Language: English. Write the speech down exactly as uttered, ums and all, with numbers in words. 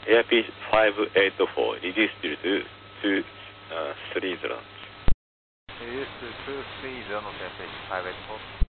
Airpeace five eighty-four, reduced to two three zero. Reduced to two three zero の先生、five eighty-four